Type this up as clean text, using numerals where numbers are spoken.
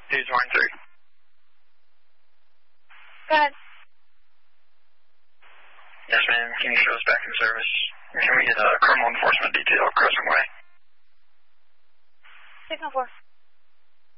Dudes 1 3. Go ahead. Yes, ma'am. Can you show us back in service? Can we get a criminal enforcement detail Crescent Way? Signal 4.